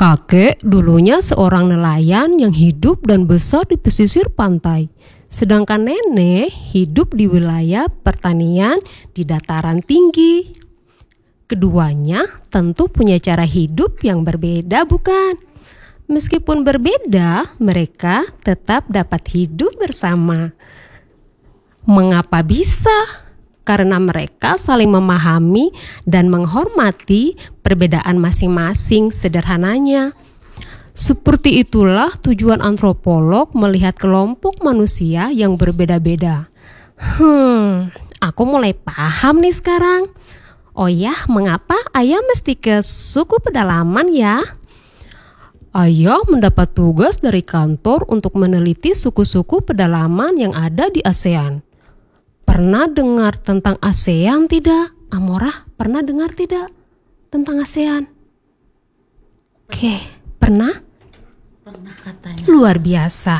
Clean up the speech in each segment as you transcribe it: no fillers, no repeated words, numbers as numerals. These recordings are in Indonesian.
Kakek dulunya seorang nelayan yang hidup dan besar di pesisir pantai. Sedangkan nenek hidup di wilayah pertanian di dataran tinggi. Keduanya tentu punya cara hidup yang berbeda, bukan? Meskipun berbeda, mereka tetap dapat hidup bersama. Mengapa bisa? Karena mereka saling memahami dan menghormati perbedaan masing-masing sederhananya. Seperti itulah tujuan antropolog melihat kelompok manusia yang berbeda-beda. Aku mulai paham nih sekarang. Oh ya, mengapa ayah mesti ke suku pedalaman ya? Ayah mendapat tugas dari kantor untuk meneliti suku-suku pedalaman yang ada di ASEAN. Pernah dengar tentang ASEAN tidak? Amora, pernah dengar tidak tentang ASEAN? Oke, pernah? Pernah katanya. Luar biasa.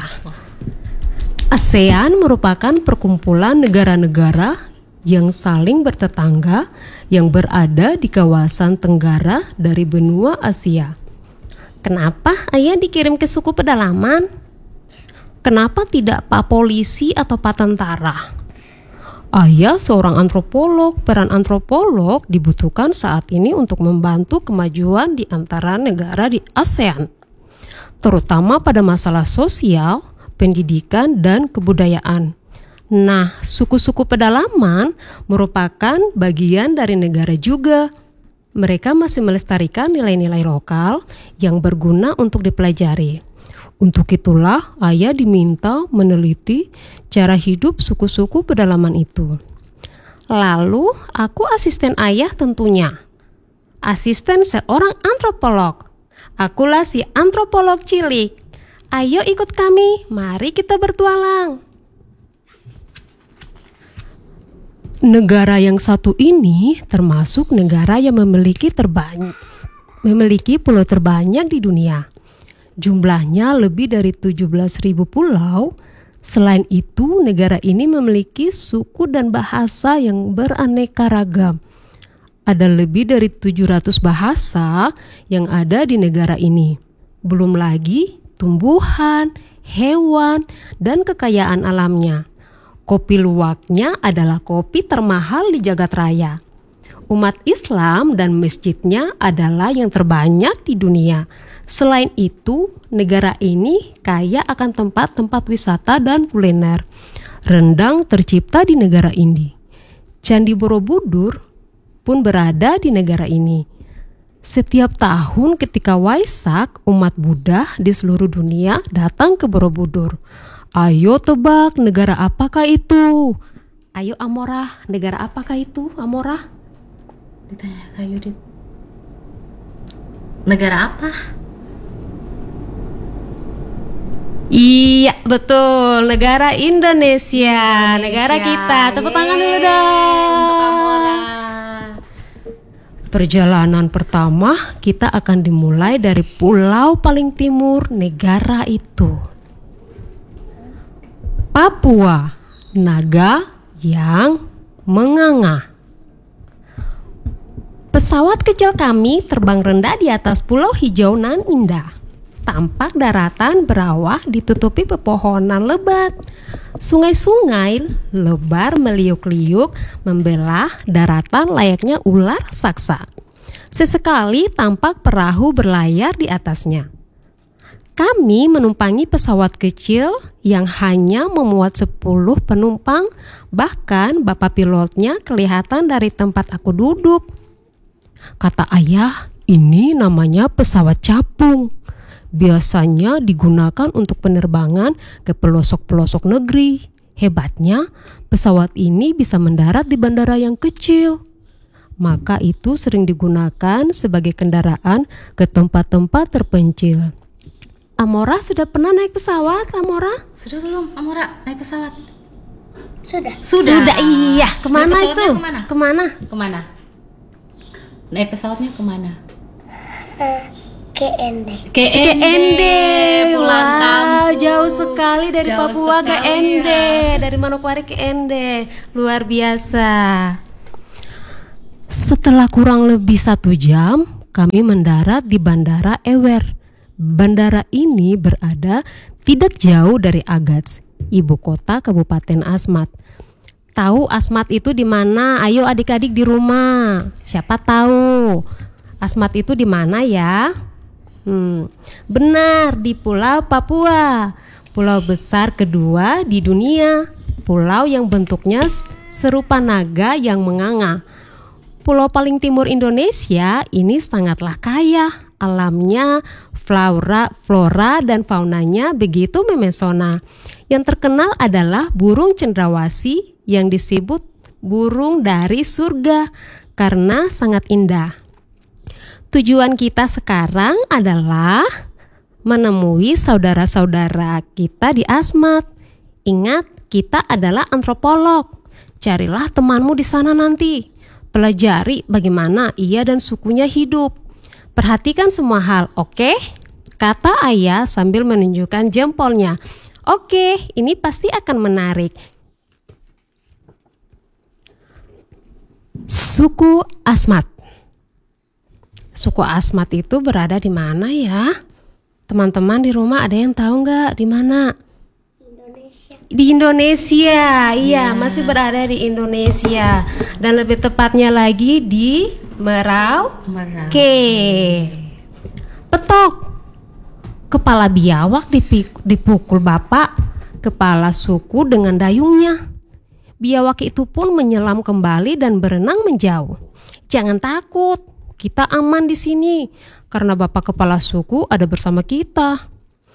ASEAN merupakan perkumpulan negara-negara yang saling bertetangga yang berada di kawasan tenggara dari benua Asia. Kenapa ayah dikirim ke suku pedalaman? Kenapa tidak Pak Polisi atau Pak Tentara? Ayah seorang antropolog. Peran antropolog dibutuhkan saat ini untuk membantu kemajuan di antara negara di ASEAN, terutama pada masalah sosial, pendidikan, dan kebudayaan. Nah, suku-suku pedalaman merupakan bagian dari negara juga. Mereka masih melestarikan nilai-nilai lokal yang berguna untuk dipelajari. Untuk itulah ayah diminta meneliti cara hidup suku-suku pedalaman itu. Lalu aku asisten ayah tentunya. Asisten seorang antropolog. Akulah si antropolog cilik. Ayo ikut kami, mari kita bertualang. Negara yang satu ini termasuk negara yang memiliki pulau terbanyak di dunia. Jumlahnya lebih dari 17.000 pulau. Selain itu, negara ini memiliki suku dan bahasa yang beraneka ragam. Ada lebih dari 700 bahasa yang ada di negara ini. Belum lagi tumbuhan, hewan, dan kekayaan alamnya. Kopi luwaknya adalah kopi termahal di jagat raya. Umat Islam dan masjidnya adalah yang terbanyak di dunia. Selain itu, negara ini kaya akan tempat-tempat wisata dan kuliner. Rendang tercipta di negara ini. Candi Borobudur pun berada di negara ini. Setiap tahun ketika Waisak, umat Buddha di seluruh dunia datang ke Borobudur. Ayo tebak, negara apakah itu? Ayo Amora, negara apakah itu Amora? Ditanya Kak Yudit. Negara apa? Iya, betul. Negara Indonesia. Negara kita. Tepuk tangan dulu dong. Perjalanan pertama kita akan dimulai dari pulau paling timur negara itu. Papua, naga yang menganga. Pesawat kecil kami terbang rendah di atas pulau hijau nan indah. Tampak daratan berawah ditutupi pepohonan lebat. Sungai-sungai lebar meliuk-liuk membelah daratan layaknya ular raksasa. Sesekali tampak perahu berlayar di atasnya. Kami menumpangi pesawat kecil yang hanya memuat 10 penumpang. Bahkan bapak pilotnya kelihatan dari tempat aku duduk. Kata ayah, ini namanya pesawat capung. Biasanya digunakan untuk penerbangan ke pelosok-pelosok negeri. Hebatnya, pesawat ini bisa mendarat di bandara yang kecil. Maka itu sering digunakan sebagai kendaraan ke tempat-tempat terpencil. Amora sudah pernah naik pesawat, Amora? Sudah belum, Amora, naik pesawat? Sudah, iya. Kemana itu? Kemana? Naik pesawatnya kemana? Ke Ende. Pulang kampung. Jauh sekali dari Papua ke Ende, dari Manokwari ke Ende. Luar biasa. Setelah kurang lebih 1 jam, kami mendarat di Bandara Ewer. Bandara ini berada tidak jauh dari Agats, ibu kota Kabupaten Asmat. Tahu Asmat itu di mana? Ayo adik-adik di rumah. Siapa tahu? Asmat itu di mana ya? Benar, di Pulau Papua. Pulau besar kedua di dunia. Pulau yang bentuknya serupa naga yang menganga. Pulau paling timur Indonesia ini sangatlah kaya. Alamnya, flora dan faunanya begitu memesona. Yang terkenal adalah burung cendrawasih yang disebut burung dari surga karena sangat indah. Tujuan kita sekarang adalah menemui saudara-saudara kita di Asmat. Ingat, kita adalah antropolog. Carilah temanmu di sana nanti. Pelajari bagaimana ia dan sukunya hidup. Perhatikan semua hal, oke? Kata ayah sambil menunjukkan jempolnya. Oke, ini pasti akan menarik. Suku Asmat. Suku Asmat itu berada di mana ya? Teman-teman di rumah ada yang tahu nggak di mana? Di Indonesia, iya, masih berada di Indonesia dan lebih tepatnya lagi di Merauke. Petok, kepala biawak dipukul bapak kepala suku dengan dayungnya. Biawak itu pun menyelam kembali dan berenang menjauh. Jangan takut, kita aman di sini karena bapak kepala suku ada bersama kita.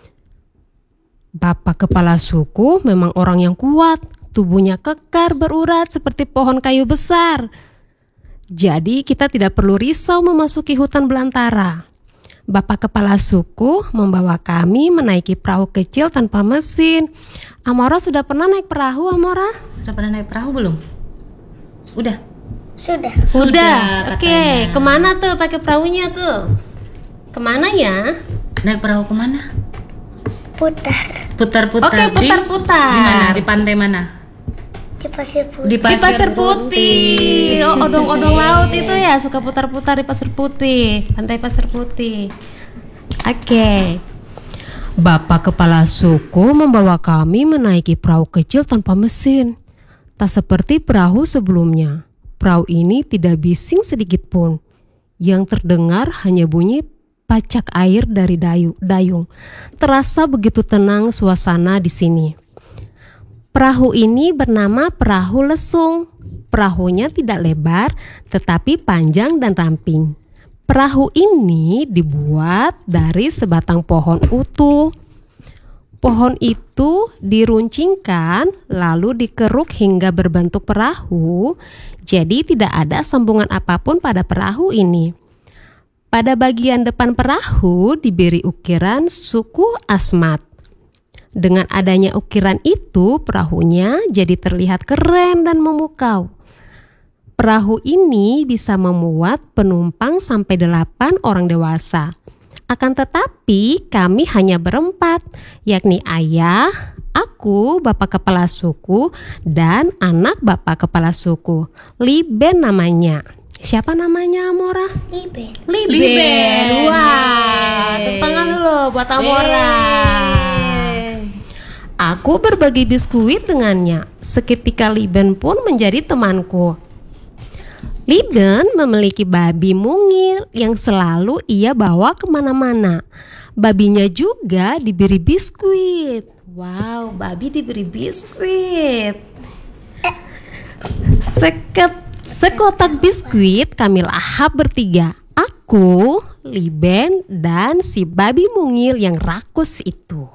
Bapak kepala suku memang orang yang kuat, tubuhnya kekar berurat seperti pohon kayu besar. Jadi kita tidak perlu risau memasuki hutan belantara. Bapak kepala suku membawa kami menaiki perahu kecil tanpa mesin. Amora sudah pernah naik perahu, Amora? Sudah pernah naik perahu belum? Udah. Sudah. Oke, kemana tuh pakai perahunya tuh? Kemana ya? Naik perahu kemana? Putar Putar-putar. Oke, putar-putar. Di mana? Di pantai mana? di pasir putih. Di Pasir Putih. Oh, odong-odong laut itu ya, suka putar-putar di Pasir Putih, pantai Pasir Putih. Oke. Bapak kepala suku membawa kami menaiki perahu kecil tanpa mesin. Tak seperti perahu sebelumnya. Perahu ini tidak bising sedikit pun. Yang terdengar hanya bunyi pacak air dari dayung. Terasa begitu tenang suasana di sini. Perahu ini bernama perahu lesung. Perahunya tidak lebar, tetapi panjang dan ramping. Perahu ini dibuat dari sebatang pohon utuh. Pohon itu diruncingkan lalu dikeruk hingga berbentuk perahu. Jadi tidak ada sambungan apapun pada perahu ini. Pada bagian depan perahu diberi ukiran suku Asmat. Dengan adanya ukiran itu, perahunya jadi terlihat keren dan memukau. Perahu ini bisa memuat penumpang sampai 8 orang dewasa. Akan tetapi kami hanya berempat, yakni ayah, aku, bapak kepala suku, dan anak bapak kepala suku. Liben namanya. Siapa namanya, Amora? Liben. Wah, tepuk tangan dulu buat Amora. Aku berbagi biskuit dengannya. Seketika Liben pun menjadi temanku. Liben memiliki babi mungil yang selalu ia bawa kemana-mana. Babinya juga diberi biskuit. Wow, babi diberi biskuit. Sekotak biskuit kami lahap bertiga. Aku, Liben, dan si babi mungil yang rakus itu.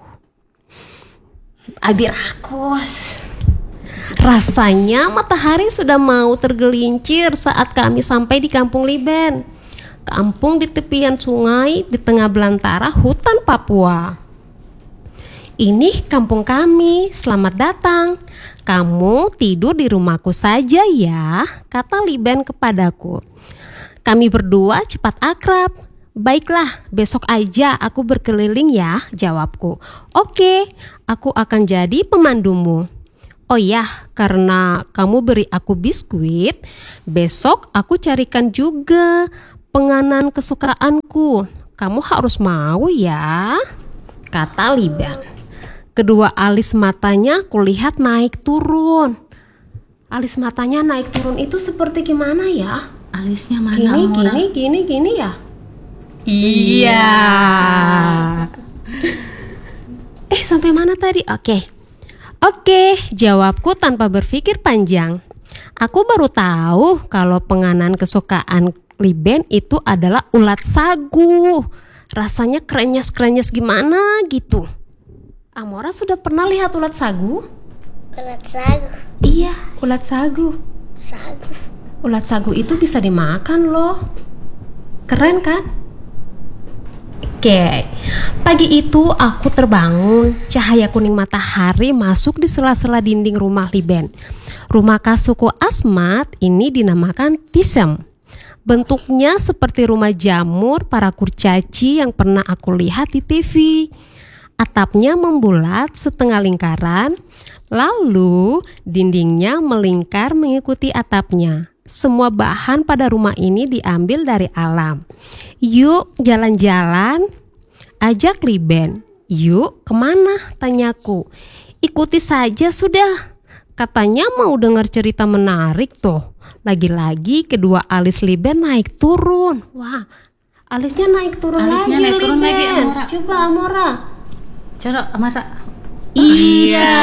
Abi rakus. Rasanya matahari sudah mau tergelincir saat kami sampai di kampung Liben. Kampung di tepian sungai di tengah belantara hutan Papua. Ini kampung kami, selamat datang. Kamu tidur di rumahku saja ya, kata Liben kepadaku. Kami berdua cepat akrab. Baiklah, besok aja aku berkeliling ya, jawabku. Oke, aku akan jadi pemandumu. Oh ya, karena kamu beri aku biskuit, besok aku carikan juga penganan kesukaanku. Kamu harus mau ya, kata Liben. Kedua alis matanya kulihat naik turun. Alis matanya naik turun itu seperti gimana ya? Alisnya mana, Amora? Gini ya? Iya. Sampai mana tadi? Oke, jawabku tanpa berpikir panjang. Aku baru tahu kalau penganan kesukaan Liben itu adalah ulat sagu. Rasanya krenyes-krenyes gimana gitu. Amora sudah pernah lihat ulat sagu? Ulat sagu. Iya, ulat sagu. Sagu. Ulat sagu itu bisa dimakan loh. Keren kan? Oke, pagi itu aku terbangun. Cahaya kuning matahari masuk di sela-sela dinding rumah Liben. Rumah khas suku Asmat ini dinamakan Tisem. Bentuknya seperti rumah jamur para kurcaci yang pernah aku lihat di TV. Atapnya membulat setengah lingkaran, lalu dindingnya melingkar mengikuti atapnya. Semua bahan pada rumah ini diambil dari alam. Yuk jalan-jalan, ajak Liben. Yuk kemana? Tanyaku. Ikuti saja sudah. Katanya mau dengar cerita menarik tuh. Lagi-lagi kedua alis Liben naik turun. Wah, alisnya naik turun Alisnya lagi naik turun Liben. lagi, Amora. Coba Amora. Coba, Amora. Iya.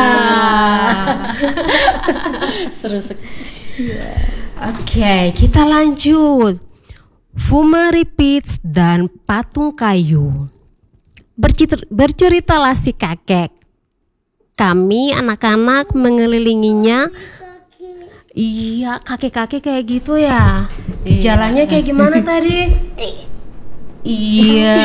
Seru sekali. Oke, kita lanjut. Fumeri Peach dan patung kayu. Berceritalah si kakek. Kami anak-anak mengelilinginya. Iya, kakek-kakek kayak gitu ya. Iya. Jalannya kayak gimana tadi? Iya.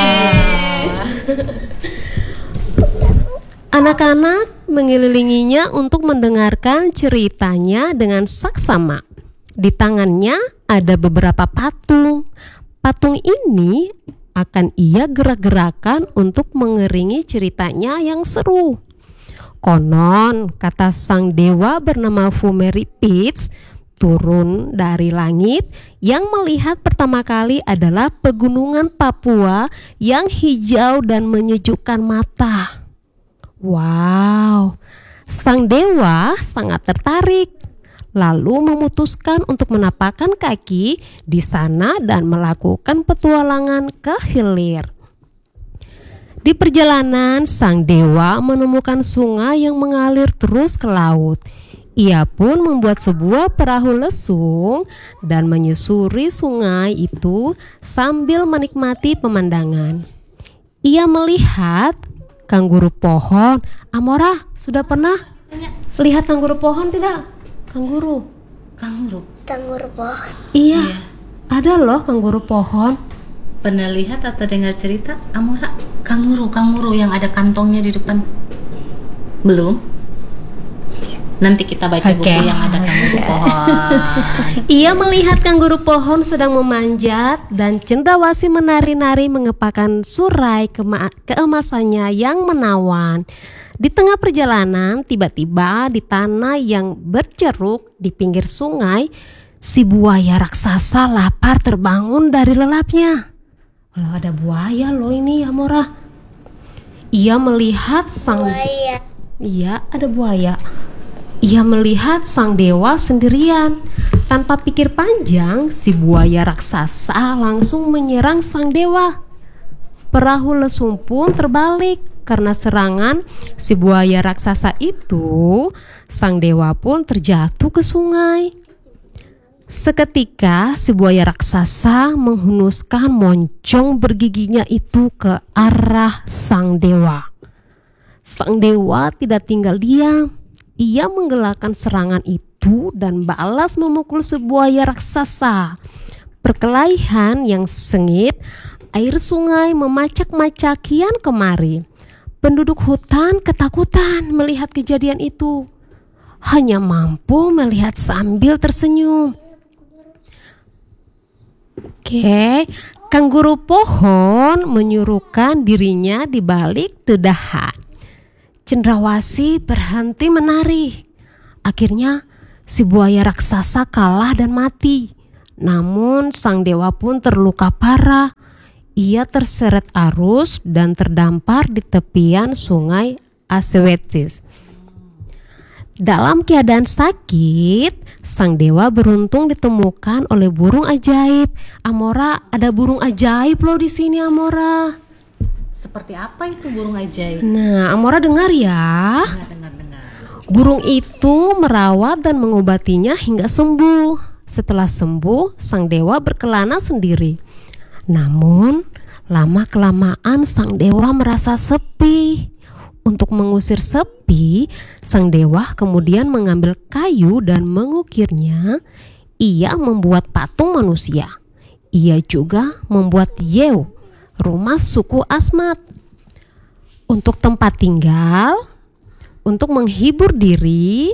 Anak-anak mengelilinginya untuk mendengarkan ceritanya dengan saksama. Di tangannya ada beberapa patung. Patung ini akan ia gerak-gerakan untuk mengeringi ceritanya yang seru. Konon, kata sang dewa bernama Fumeri Peach turun dari langit yang melihat pertama kali adalah pegunungan Papua yang hijau dan menyejukkan mata. Wow, sang dewa sangat tertarik, lalu memutuskan untuk menapakkan kaki di sana dan melakukan petualangan ke hilir. Di perjalanan, sang dewa menemukan sungai yang mengalir terus ke laut. Ia pun membuat sebuah perahu lesung dan menyusuri sungai itu sambil menikmati pemandangan. Ia melihat kangguru pohon. Amora, sudah pernah lihat kangguru pohon tidak? Kangguru. Kangguru pohon. Iya, ada loh kangguru pohon. Pernah lihat atau dengar cerita, Amora? Kanguru yang ada kantongnya di depan. Belum? Nanti kita baca buku yang ada kanguru pohon. Ia melihat kangguru pohon sedang memanjat dan cendrawasih menari-nari mengepakkan surai keemasannya yang menawan. Di tengah perjalanan, tiba-tiba di tanah yang berceruk di pinggir sungai, si buaya raksasa lapar terbangun dari lelapnya. Kalau ada buaya loh ini, Amora. Ia melihat sang Buaya. Iya, ada buaya. Ia melihat sang dewa sendirian. Tanpa pikir panjang, si buaya raksasa langsung menyerang sang dewa. Perahu lesung pun terbalik karena serangan si buaya raksasa itu. Sang dewa pun terjatuh ke sungai. Seketika si buaya raksasa menghunuskan moncong bergiginya itu ke arah sang dewa. Sang dewa tidak tinggal diam. Ia menggelakkan serangan itu dan balas memukul si buaya raksasa. Perkelahian yang sengit, air sungai memacak-macak kian kemari. Penduduk hutan ketakutan melihat kejadian itu. Hanya mampu melihat sambil tersenyum. Oke, kangguru pohon menyuruhkan dirinya di balik dedahan. Cendrawasih berhenti menari. Akhirnya si buaya raksasa kalah dan mati. Namun sang dewa pun terluka parah. Ia terseret arus dan terdampar di tepian sungai Aswetis. Dalam keadaan sakit, sang dewa beruntung ditemukan oleh burung ajaib. Amora, ada burung ajaib loh di sini, Amora. Seperti apa itu burung ajaib? Nah, Amora dengar ya. Dengar. Burung itu merawat dan mengobatinya hingga sembuh. Setelah sembuh, sang dewa berkelana sendiri. Namun, lama-kelamaan sang dewa merasa sepi. Untuk mengusir sepi, sang dewa kemudian mengambil kayu dan mengukirnya. Ia membuat patung manusia. Ia juga membuat Yew, rumah suku Asmat. Untuk tempat tinggal, untuk menghibur diri,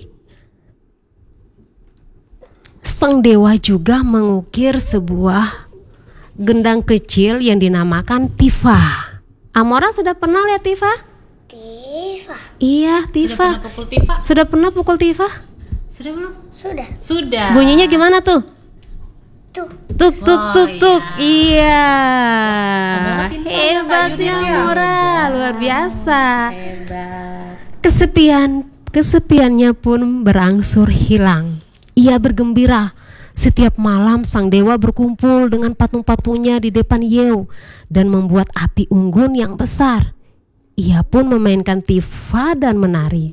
sang dewa juga mengukir sebuah gendang kecil yang dinamakan Tifa. Amora sudah pernah lihat Tifa? Tifa. Iya, Tifa. Sudah pernah pukul Tifa? Sudah pernah pukul Tifa? Sudah belum? Sudah. Bunyinya gimana tuh? Tuh. Tuk tuk Oh, tuk tuk. Iya. Amora pintar, Hebatnya Kak Yudit ya. Amora, luar biasa. Hebat. Kesepiannya pun berangsur hilang. Ia bergembira. Setiap malam sang dewa berkumpul dengan patung-patungnya di depan Yew dan membuat api unggun yang besar. Ia pun memainkan Tifa dan menari.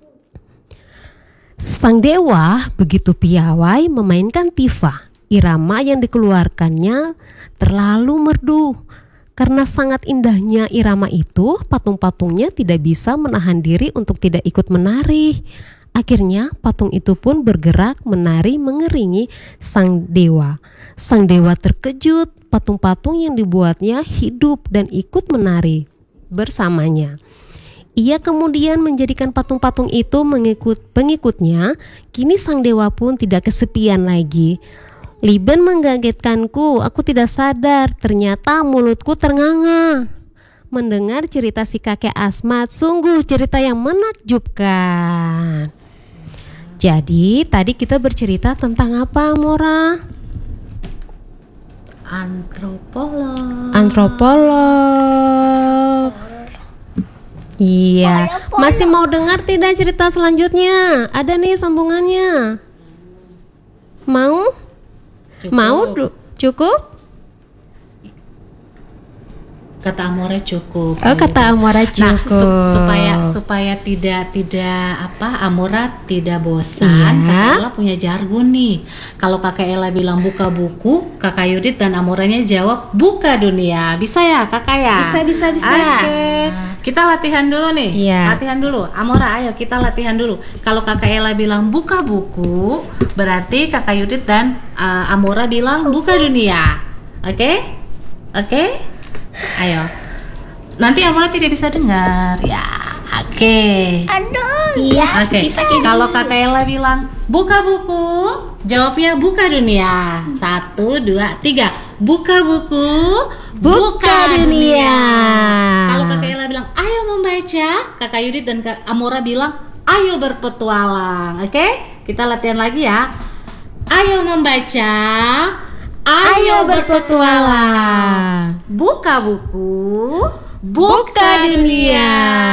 Sang dewa begitu piawai memainkan Tifa. Irama yang dikeluarkannya terlalu merdu. Karena sangat indahnya irama itu, patung-patungnya tidak bisa menahan diri untuk tidak ikut menari. Akhirnya patung itu pun bergerak menari mengeringi sang dewa. Sang dewa terkejut, patung-patung yang dibuatnya hidup dan ikut menari bersamanya. Ia kemudian menjadikan patung-patung itu mengikut pengikutnya. Kini sang dewa pun tidak kesepian lagi. Liben mengagetkanku, aku tidak sadar, ternyata mulutku ternganga. Mendengar cerita si kakek Asmat, sungguh cerita yang menakjubkan. Jadi tadi kita bercerita tentang apa, Amora? Antropolog. Iya. Masih mau dengar tidak cerita selanjutnya? Ada nih sambungannya. Mau? Cukup? Kata Amora cukup. Oh, kata Amora cukup. Nah, supaya tidak Amora tidak bosan. Iya. Kakak Ella punya jargon nih. Kalau Kakak Ella bilang buka buku, Kakak Yudit dan Amoranya jawab buka dunia. Bisa ya, Kakak ya? Bisa. Oke. Kita latihan dulu nih. Iya. Latihan dulu. Amora, ayo kita latihan dulu. Kalau Kakak Ella bilang buka buku, berarti Kakak Yudit dan Amora bilang buka dunia. Oke? Ayo. Nanti Amora tidak bisa dengar ya. Oke. Aduh. Iya. Oke. Kalau Kakak Ella bilang buka buku, jawabnya buka dunia. 1, 2, 3. Buka buku, buka dunia. Kalau Kakak Ella bilang ayo membaca, Kakak Yudit dan Kak Amora bilang ayo berpetualang. Oke? Kita latihan lagi ya. Ayo membaca, ayo berpetualang. Buka buku, buka dunia.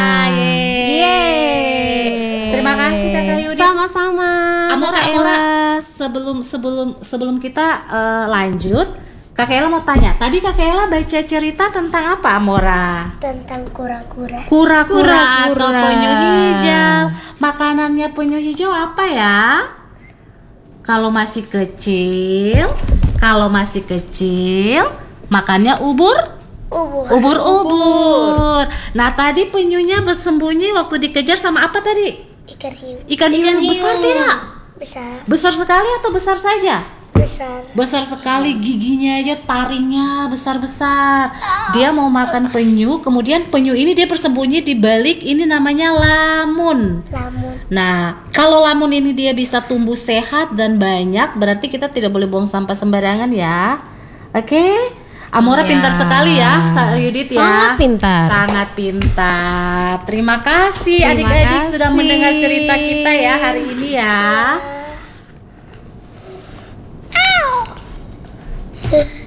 Yeay. Terima kasih Kakak Yudit. Sama-sama. Amora, sebelum kita lanjut, Kakak Ella mau tanya. Tadi Kakak Ella baca cerita tentang apa, Amora? Tentang kura-kura. Kura-kura atau penyu hijau. Makanannya penyu hijau apa ya? Kalau masih kecil, makannya ubur-ubur. Nah, tadi penyunya bersembunyi waktu dikejar sama apa tadi? Ikan hiu. Ikan hiu besar tidak? Besar. Besar sekali atau besar saja? Besar. Besar sekali, giginya aja, taringnya besar-besar. Dia mau makan penyu, kemudian penyu ini dia bersembunyi di balik, ini namanya lamun. Nah, kalau lamun ini dia bisa tumbuh sehat dan banyak, berarti kita tidak boleh buang sampah sembarangan ya. Oke? Amora pintar sekali ya, Kak Yudit ya. Sangat pintar. Terima kasih adik-adik sudah mendengar cerita kita ya hari ini ya. Eh,